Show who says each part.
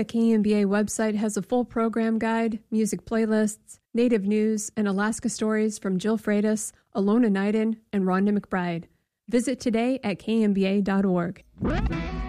Speaker 1: The KMBA website has a full program guide, music playlists, native news, and Alaska stories from Jill Freitas, Alona Knighton, and Rhonda McBride. Visit today at kmba.org.